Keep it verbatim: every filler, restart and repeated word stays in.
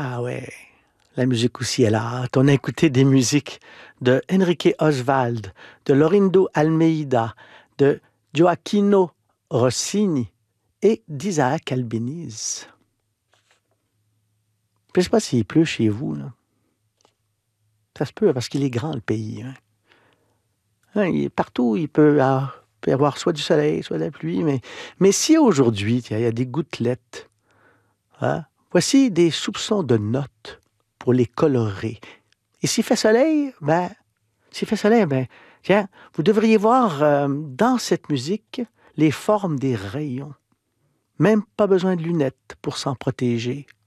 Ah ouais, la musique aussi est l'art. On a écouté des musiques de Enrique Oswald, de Laurindo Almeida, de Gioacchino Rossini et d'Isaac Albéniz. Je ne sais pas s'il pleut chez vous, là. Ça se peut, parce qu'il est grand, le pays. Hein. Hein, il- partout, il peut, ah, peut y avoir soit du soleil, soit de la pluie. Mais, mais si aujourd'hui, tiens, il y a des gouttelettes, hein, voici des soupçons de notes pour les colorer. Et s'il fait soleil, ben, s'il fait soleil, ben, tiens, vous devriez voir euh, dans cette musique les formes des rayons. Même pas besoin de lunettes pour s'en protéger.